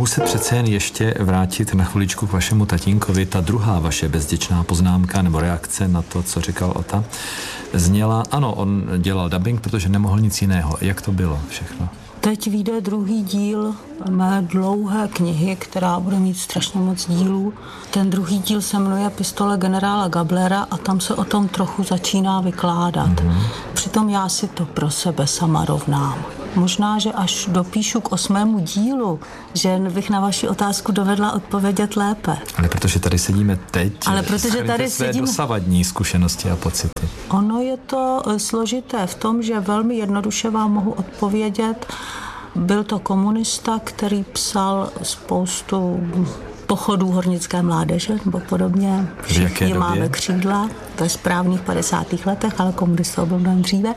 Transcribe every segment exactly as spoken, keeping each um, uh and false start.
se přece jen ještě vrátit na chviličku k vašemu tatínkovi. Ta druhá vaše bezděčná poznámka nebo reakce na to, co říkal Ota, zněla, ano, on dělal dabing, protože nemohl nic jiného. Jak to bylo všechno? Teď vyjde druhý díl mé dlouhé knihy, která bude mít strašně moc dílů. Ten druhý díl se jmenuje Pistole generála Gablera a tam se o tom trochu začíná vykládat. Mm-hmm. Přitom já si to pro sebe sama rovnám. Možná, že až dopíšu k osmému dílu, že bych na vaši otázku dovedla odpovědět lépe. Ale protože tady sedíme teď, Ale protože tady své sedíme... dosavadní zkušenosti a pocity. Ono je to složité v tom, že velmi jednoduše vám mohu odpovědět. Byl to komunista, který psal spoustu pochodů hornické mládeže nebo podobně. Všichni máme křídla, to je správný v padesátých letech, ale komunista byl mnohem dříve.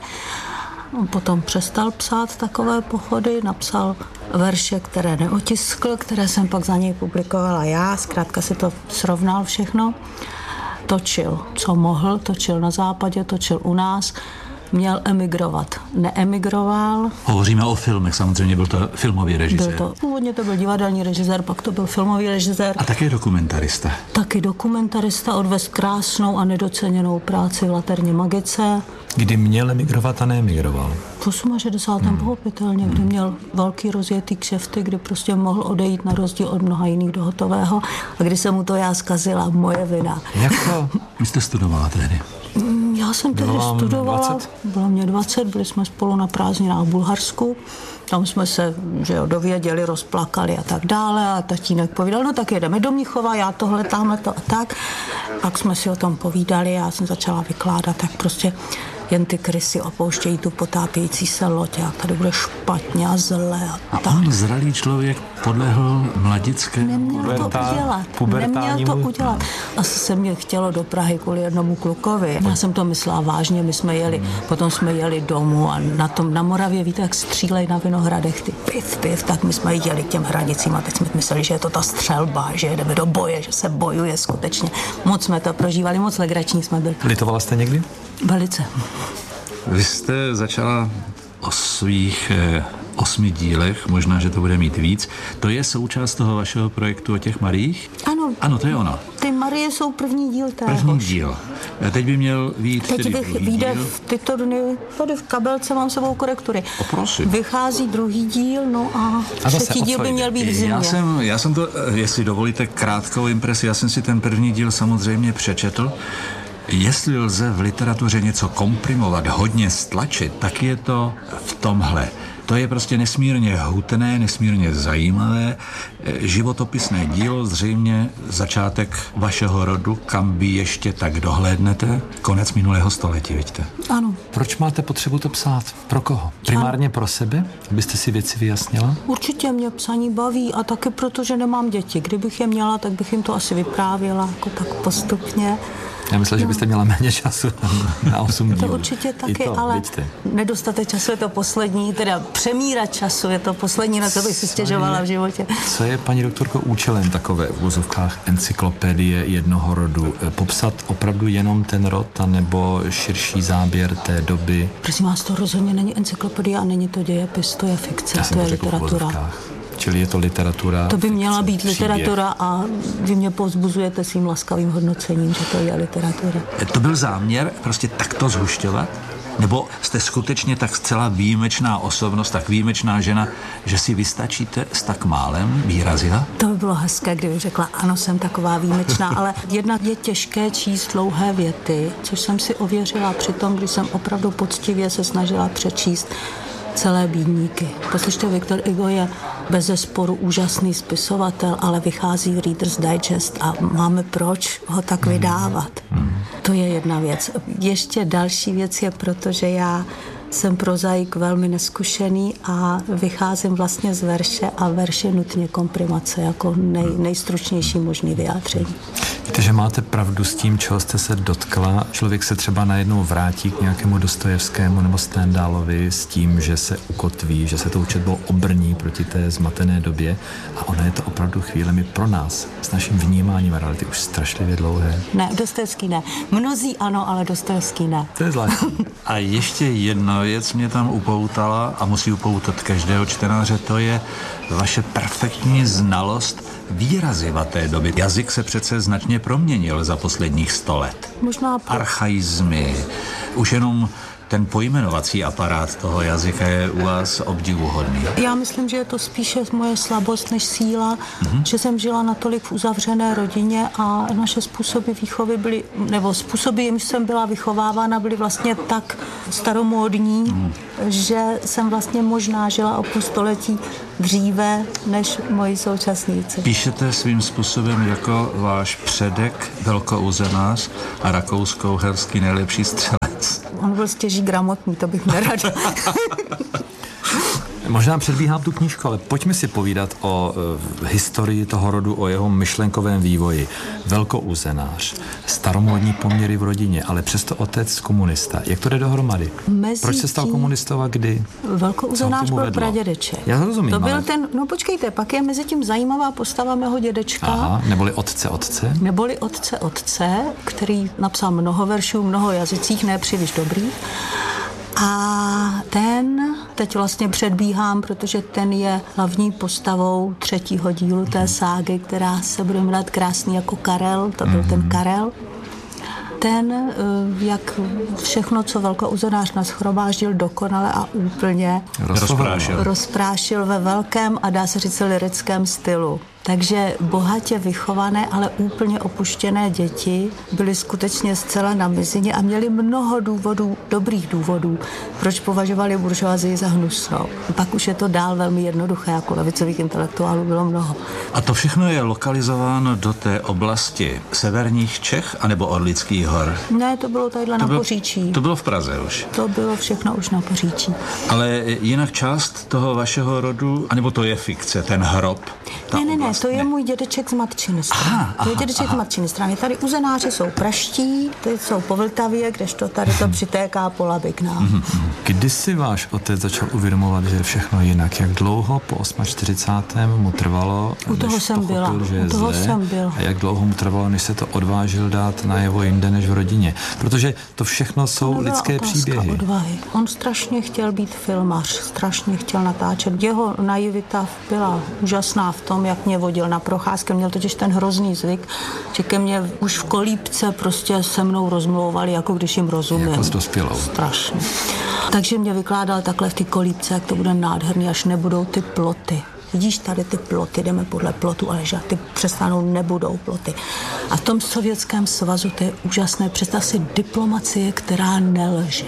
Potom přestal psát takové pochody, napsal verše, které neotiskl, které jsem pak za něj publikovala já, zkrátka si to srovnal všechno. Točil, co mohl, točil na západě, točil u nás, měl emigrovat. Neemigroval. Hovoříme o filmech, samozřejmě byl to filmový režisér. Byl to, původně to byl divadelní režisér, pak to byl filmový režisér. A také dokumentarista. Taky dokumentarista, odvést krásnou a nedoceněnou práci v Laterně Magice. Kdy měl emigrovat a neemigroval? V šedesátém Hmm. pochopitelně, kdy měl velký rozjetý kšefty, kdy prostě mohl odejít na rozdíl od mnoha jiných do hotového a kdy se mu to já zkazila, moje vina. Jak to? Vy jste studovala tehdy? Já jsem tehdy studovala, dvacet? Bylo mě dvacet, byli jsme spolu na prázdninách v Bulharsku, tam jsme se že jo, dověděli, rozplakali a tak dále a tatínek povídal, no tak jedeme do Mnichova, já tohle, tamhle to a tak. Pak jsme si o tom povídali, já jsem začala vykládat, tak prostě jen ty krysy opouštějí tu potápějící se loď a tady bude špatně a zle. A, a on, zralý člověk, podlehl mladickému. Neměl to udělat. Neměl to udělat. Asi se mě chtělo do Prahy kvůli jednomu klukovi. Já jsem to myslela vážně, my jsme jeli, potom jsme jeli domů a na tom, na Moravě, víte, jak střílej na Vinohradech ty piv, piv, tak my jsme jeli k těm hranicím a teď jsme mysleli, že je to ta střelba, že jedeme do boje, že se bojuje skutečně. Moc jsme to prožívali, moc legrační jsme byli. Litovala jste někdy? Velice. Vy jste začala o svých eh, osmi dílech, možná, že to bude mít víc. To je součást toho vašeho projektu o těch Mariích? Ano. Ano, to je ono. Ty Marie jsou první díl téhož. První díl. A teď by měl být teď tedy bych vyjde v tyto dny, tady v kabelce mám sebou korektury. O, prosím. Vychází druhý díl, no a, a třetí díl by měl být v zimě. Já jsem, já jsem to, jestli dovolíte krátkou impresi, já jsem si ten první díl samozřejmě přečetl. Jestli lze v literatuře něco komprimovat, hodně stlačit, tak je to v tomhle. To je prostě nesmírně hutné, nesmírně zajímavé, životopisné dílo, zřejmě začátek vašeho rodu, kam vy ještě tak dohlédnete, konec minulého století, vidíte? Ano. Proč máte potřebu to psát? Pro koho? Primárně pro sebe? Abyste si věci vyjasnila? Určitě mě psaní baví a taky proto, že nemám děti. Kdybych je měla, tak bych jim to asi vyprávěla jako tak postupně. Já myslím, no. že byste měla méně času na osm dílů. To určitě taky, to, ale vidíte. Nedostatek času je to poslední, teda přemírat času je to poslední, na co bych si stěžovala v životě. Co je, paní doktorko, účelem takové v uvozovkách encyklopedie jednoho rodu? Popsat opravdu jenom ten rod, anebo širší záběr té doby? Prosím vás, to rozhodně není encyklopedie a není to dějepis, to je fikce, to je literatura. Čili je to literatura. To by měla být příběh. literatura a vy mě povzbuzujete svým laskavým hodnocením, že to je literatura. To byl záměr prostě takto zhušťovat? Nebo jste skutečně tak zcela výjimečná osobnost, tak výjimečná žena, že si vystačíte s tak málem, výrazila? To by bylo hezké, kdybych řekla, ano, jsem taková výjimečná, ale jednak je těžké číst dlouhé věty, což jsem si ověřila při tom, když jsem opravdu poctivě se snažila přečíst celé bídníky. Poslyšte, Viktor Hugo je bezesporu úžasný spisovatel, ale vychází v Reader's Digest a máme proč ho tak vydávat. To je jedna věc. Ještě další věc je, protože já jsem prozaik velmi neskušený a vycházím vlastně z verše a verše nutně komprimace jako nej, nejstručnější možný vyjádření. Víte, že máte pravdu s tím, čeho jste se dotkla. Člověk se třeba najednou vrátí k nějakému Dostojevskému nebo Stendhalovi s tím, že se ukotví, že se tou četbou obrní proti té zmatené době a ono je to opravdu chvílemi pro nás s naším vnímáním reality už strašlivě dlouhé. Ne, Dostojevský ne. Mnozí ano, ale Dostojevský ne. To je zvláštní. A ještě jedno věc mě tam upoutala a musí upoutat každého čtenáře, to je vaše perfektní znalost výraziva té doby. Jazyk se přece značně proměnil za posledních sto let. Možná po... Archaizmy, už jenom ten pojmenovací aparát toho jazyka je u vás obdivuhodný. Já myslím, že je to spíše moje slabost než síla, mm-hmm. že jsem žila natolik v uzavřené rodině a naše způsoby výchovy byly, nebo způsoby, jimž jsem byla vychovávána, byly vlastně tak staromódní, mm. že jsem vlastně možná žila o půl století dříve než moji současníci. Píšete svým způsobem jako váš předek velkouzenář a rakousko-uherský nejlepší střelec. On byl stěží gramotný, to bych nerada. Možná předbíhám tu knížku, ale pojďme si povídat o e, historii toho rodu, o jeho myšlenkovém vývoji. Velkouzenář, staromódní poměry v rodině, ale přesto otec komunista. Jak to jde dohromady? Mezi Proč se stal komunistou a kdy? Velkouzenář byl pradědeček. Já rozumím, to byl ale... ten, no počkejte, pak je mezi tím zajímavá postava mého dědečka. Aha, neboli otce otce? Neboli otce otce, který napsal mnoho veršů, v mnoho jazycích, ne příliš dobrých. A ten, teď vlastně předbíhám, protože ten je hlavní postavou třetího dílu té ságy, která se bude jmenovat Krásný jako Karel, to byl ten Karel. Ten, jak všechno, co velkouzenář nashromáždil dokonale a úplně rozprášil. rozprášil ve velkém a dá se říct lirickém stylu. Takže bohatě vychované, ale úplně opuštěné děti byly skutečně zcela na mizině a měli mnoho důvodů, dobrých důvodů, proč považovali buržoazii za hnusnou. Pak už je to dál velmi jednoduché, jako levicových intelektuálů bylo mnoho. A to všechno je lokalizováno do té oblasti severních Čech anebo Orlických hor? Ne, to bylo tadyhle na Poříčí. To bylo v Praze už? To bylo všechno už na Poříčí. Ale jinak část toho vašeho rodu, anebo to je fikce, ten hrob? Ne, ne, ne, to je můj dědeček z matčiny strany. Aha, to je dědeček aha. z matčiny strany. Tady uzenáři jsou praští, tady jsou po Vltavě, kdežto tady to přitéká po Labiknách. Kdy si váš otec začal uvědomovat, že je všechno jinak? Jak dlouho po čtyřicátém osmém mu trvalo, U toho než jsem pochopil, byla. že je U toho zlé? jsem byla. A jak dlouho mu trvalo, než se to odvážil dát najevo jinde než v rodině? Protože to všechno jsou to lidské příběhy. Odvahy. On strašně chtěl být filmař, strašně chtěl natáčet. Jeho naivita byla úžasná v tom, jak mě vodil na procházky. Měl totiž ten hrozný zvyk, že ke mně už v kolípce prostě se mnou rozmlouvali, jako když jim rozumím. Jako s dospělou. Strašně. Takže mě vykládal takhle v ty kolípce, jak to bude nádherný, až nebudou ty ploty. Vidíš, tady ty ploty, jdeme podle plotu, ale že ty přestanou, nebudou ploty. A v tom Sovětském svazu to je úžasné. Představ si diplomacie, která nelže.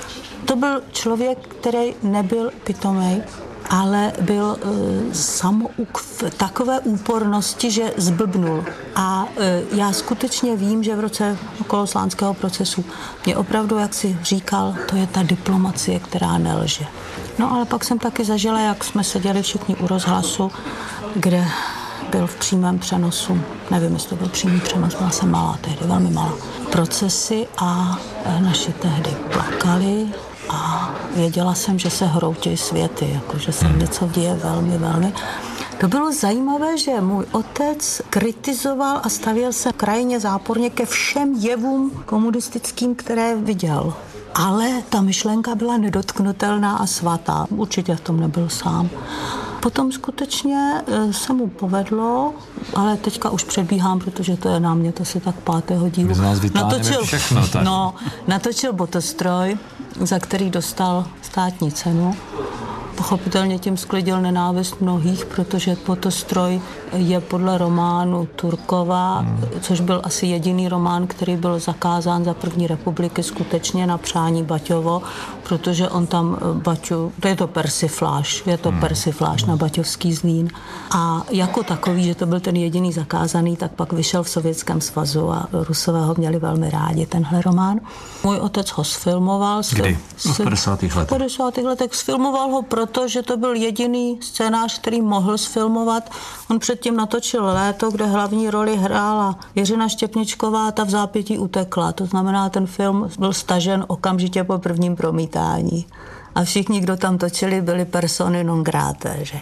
To byl člověk, který nebyl pitomej, ale byl uh, samouk v takové úpornosti, že zblbnul. A uh, já skutečně vím, že v roce okolo slánského procesu mě opravdu, jak si říkal, to je ta diplomacie, která nelže. No ale pak jsem taky zažila, jak jsme seděli všichni u rozhlasu, kde byl v přímém přenosu, nevím, jestli to byl přímý přenos, byla jsem malá tehdy, velmi malá, procesy a naši tehdy plakali. A věděla jsem, že se hroutí světy, jako že se něco děje velmi, velmi. To bylo zajímavé, že můj otec kritizoval a stavěl se krajně záporně ke všem jevům komunistickým, které viděl. Ale ta myšlenka byla nedotknutelná a svatá. Určitě v tom nebyl sám. Potom skutečně se mu povedlo, ale teďka už předbíhám, protože to je na mě, to si tak pátého dílu. My z nás natočil, všechno. Tak. No, natočil Botostroj, za který dostal státní cenu. Pochopitelně tím sklidil nenávist mnohých, protože Botostroj je podle románu Turkova, hmm. což byl asi jediný román, který byl zakázán za první republiky skutečně na přání Baťovo, protože on tam Baťu, to je to persifláž, je to hmm. persifláž na baťovský Zlín. A jako takový, že to byl ten jediný zakázaný, tak pak vyšel v Sovětském svazu a Rusové ho měli velmi rádi, tenhle román. Můj otec ho sfilmoval. Kdy? V padesátých letech. V padesátých letech sfilmoval ho, protože to byl jediný scénář, který mohl sfilmovat. On předtím natočil Léto, kde hlavní roli hrála Jiřina Štěpničková, ta v zápětí utekla. To znamená, ten film byl stažen okamžitě po prvním promítání. A všichni, kdo tam točili, byli persony non grata, že?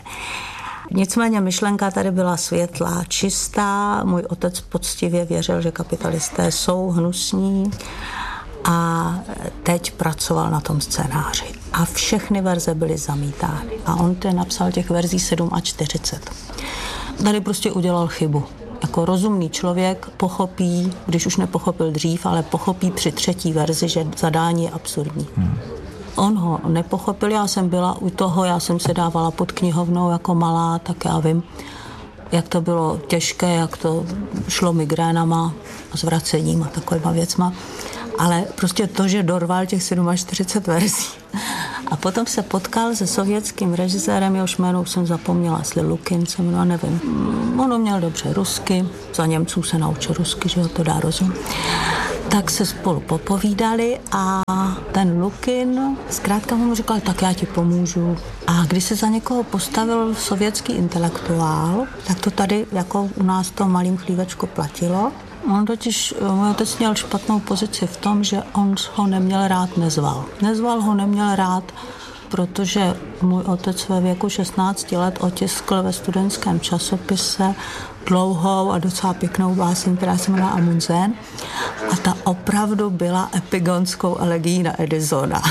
Nicméně myšlenka tady byla světlá, čistá. Můj otec poctivě věřil, že kapitalisté jsou hnusní a teď pracoval na tom scénáři. a všechny verze byly zamítány. A on ten napsal těch verzí čtyřicet sedm. Tady prostě udělal chybu. Jako rozumný člověk pochopí, když už nepochopil dřív, ale pochopí při třetí verzi, že zadání je absurdní. Hmm. On ho nepochopil, já jsem byla u toho, já jsem se dávala pod knihovnou jako malá, tak já vím, jak to bylo těžké, jak to šlo migrénama a zvracením a takovýma věcma. Ale prostě to, že dorval těch čtyřicet sedm verzí. A potom se potkal se sovětským režisérem, jehož jméno jsem zapomněla, jestli Lukin, se jmenuje, nevím. On uměl dobře rusky, za Němců se naučil rusky, že ho to dá rozum. Tak se spolu popovídali a ten Lukin zkrátka mu říkal, tak já ti pomůžu. A když se za někoho postavil sovětský intelektuál, tak to tady jako u nás to malým chlívečku platilo. On totiž, můj otec měl špatnou pozici v tom, že on ho neměl rád, nezval. Nezval ho, neměl rád, protože můj otec ve věku šestnácti let otiskl ve studentském časopise dlouhou a docela pěknou báseň, která se jmenuje Amundsen. A ta opravdu byla epigonskou elegií na Edisona.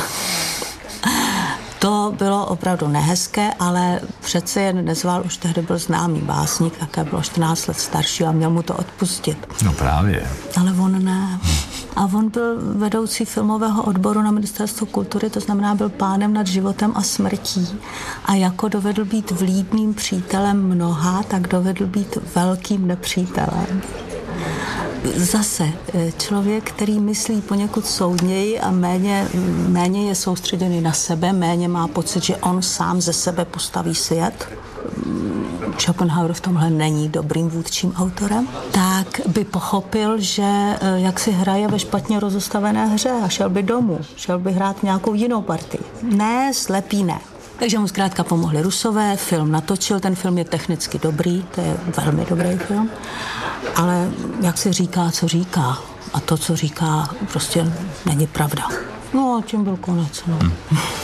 To bylo opravdu nehezké, ale přece jen nezval, už tehdy byl známý básník, také bylo čtrnáct let starší a měl mu to odpustit. No právě. Ale on ne. A on byl vedoucí filmového odboru na Ministerstvu kultury, to znamená, byl pánem nad životem a smrtí. A jako dovedl být vlídným přítelem mnoha, tak dovedl být velkým nepřítelem. Zase člověk, který myslí poněkud soudněji a méně, méně je soustředěný na sebe, méně má pocit, že on sám ze sebe postaví svět. Schopenhauer v tomhle není dobrým vůdčím autorem, tak by pochopil, že jak si hraje ve špatně rozostavené hře a šel by domů, šel by hrát nějakou jinou partii. Ne, slepý ne. Takže mu zkrátka pomohli Rusové, film natočil, ten film je technicky dobrý, to je velmi dobrý film, ale jak se říká, co říká, a to, co říká, prostě není pravda. No a tím byl konec. No. Hmm.